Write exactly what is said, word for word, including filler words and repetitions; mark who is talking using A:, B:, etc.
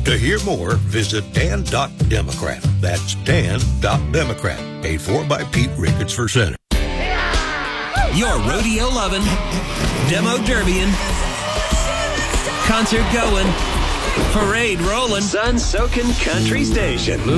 A: To hear more, visit dan dot democrat. That's dan dot democrat. Paid for by Pete Ricketts for Senate.
B: Your rodeo loving, demo derbying, concert going, parade rolling, sun soaking country station.